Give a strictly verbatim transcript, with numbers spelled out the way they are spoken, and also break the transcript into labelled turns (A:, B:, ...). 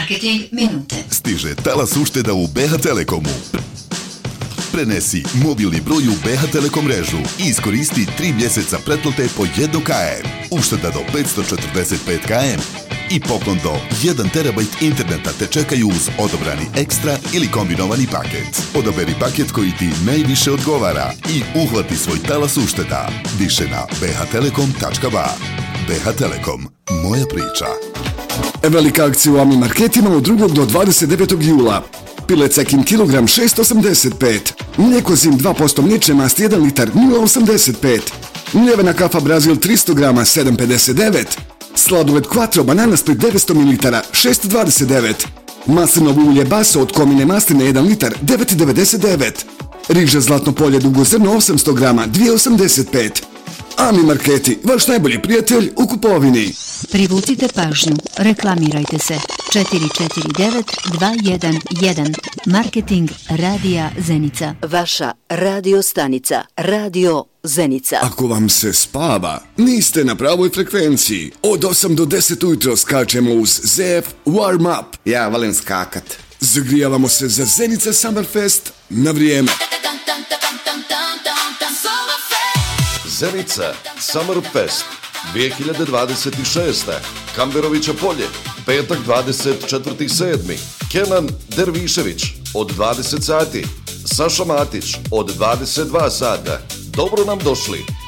A: Marketing minute.
B: Stiže talas ušteda u B H Telekomu. Prenesi mobilni broj u B H Telekom mrežu i iskoristi tri mjeseca pretplate po jedan kilometar. Ušteda do petsto četrdeset pet kilometara i poklon do jedan terabajt interneta te čekaju uz odabrani ekstra ili kombinovani paket. Odaberi paket koji ti najviše odgovara i uhvati svoj talas ušteda. Više na b h telekom tačka b a. B H Telekom. Moja priča.
C: Velika akcija u Ami Marketima od drugog do dvadeset devetog jula. Pilet Cekin kilogram šest osamdeset pet. Mlijeko Zim dva posto mliječne masti jedan litar nula osamdeset pet. Mljevena kafa Brazil tristo grama sedam pedeset devet. Sladoled Quattro banana split devetsto mililitara šest dvadeset devet. Maslinovo ulje Baso od komine masline jedan litar devet devedeset devet. Riža Zlatno polje dugozrno osamsto grama dva osamdeset pet. Ami Marketi, vaš najbolji prijatelj u kupovini.
A: Privucite pažnju, reklamirajte se. četiri četiri devet dva jedan jedan. Marketing Radija Zenica.
D: Vaša radio stanica, Radio Zenica.
C: Ako vam se spava, niste na pravoj frekvenciji. Od osam do deset ujutro skačemo uz Z F Warm Up.
E: Ja volim skakat.
C: Zagrijavamo se za Zenica Summerfest na vrijeme.
F: Zenica Summerfest dvije hiljade dvadeset šest. Kamberovića polje, petak dvadeset četvrti sedmi. Kenan Dervišević od dvadeset sati. Saša Matić od dvadeset dva sata. Dobro nam došli.